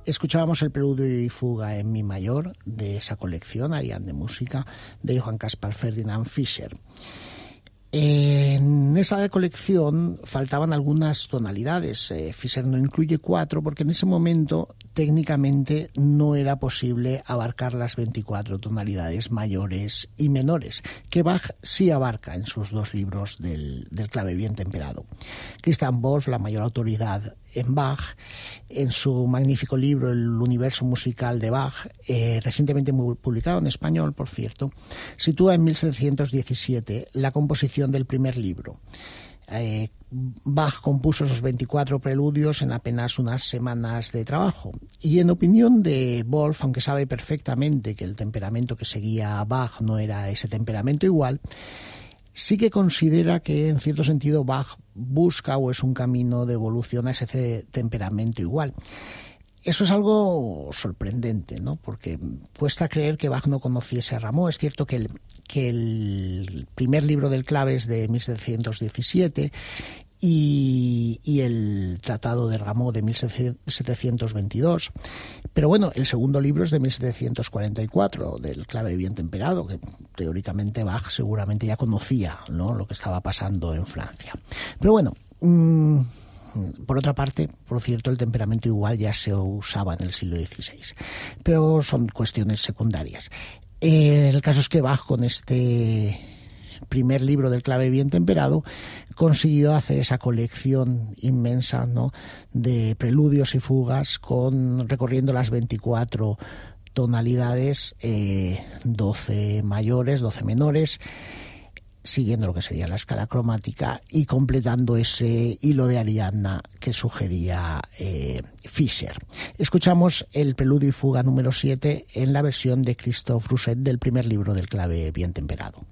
Escuchábamos el preludio y fuga en mi mayor de esa colección, Ariane de música, de Johann Caspar Ferdinand Fischer. En esa colección faltaban algunas tonalidades. Fischer no incluye 4 porque en ese momento técnicamente no era posible abarcar las 24 tonalidades mayores y menores, que Bach sí abarca en sus 2 libros del clave bien temperado. Christian Wolff, la mayor autoridad en Bach, en su magnífico libro El universo musical de Bach, recientemente publicado en español, por cierto, sitúa en 1717 la composición del primer libro. Bach compuso esos 24 preludios en apenas unas semanas de trabajo. Y en opinión de Wolff, aunque sabe perfectamente que el temperamento que seguía Bach no era ese temperamento igual, sí que considera que en cierto sentido Bach busca o es un camino de evolución a ese temperamento igual. Eso es algo sorprendente, ¿no? Porque cuesta creer que Bach no conociese a Rameau. Es cierto que el primer libro del clave es de 1717 y el Tratado de Rameau de 1722. Pero bueno, el segundo libro es de 1744, del clave bien temperado, que teóricamente Bach seguramente ya conocía, ¿no?, lo que estaba pasando en Francia. Pero bueno, por otra parte, por cierto, el temperamento igual ya se usaba en el siglo XVI, pero son cuestiones secundarias. El caso es que Bach, con este primer libro del clave bien temperado, consiguió hacer esa colección inmensa, ¿no?, de preludios y fugas, recorriendo las 24 tonalidades, 12 mayores, 12 menores, siguiendo lo que sería la escala cromática y completando ese hilo de Ariadna que sugería Fischer. Escuchamos el preludio y fuga número 7 en la versión de Christoph Rousset del primer libro del clave bien temperado.